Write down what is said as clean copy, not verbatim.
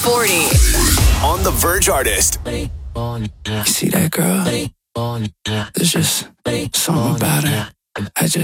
40. On the Verge Artist. You see that girl? There's just something about her. I just